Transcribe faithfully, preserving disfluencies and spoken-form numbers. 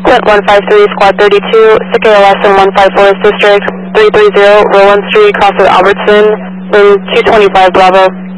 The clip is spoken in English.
Vincent, one five three, Squad thirty-two, sick A L S in one five four District, three three zero, Rowan Street, Crossroad Albertson, room two twenty-five, Bravo.